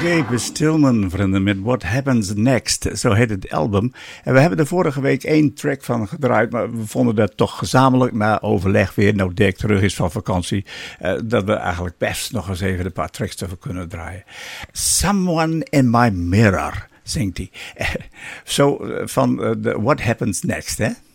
Gabe Stillman, vrienden, met What Happens Next. Zo heet het album. En we hebben er vorige week 1 track van gedraaid, maar we vonden dat toch gezamenlijk na overleg weer, nou Dirk terug is van vakantie, dat we eigenlijk best nog eens even een paar tracks ervoor kunnen draaien. Someone in My Mirror, zingt hij. Zo van What Happens Next, hè?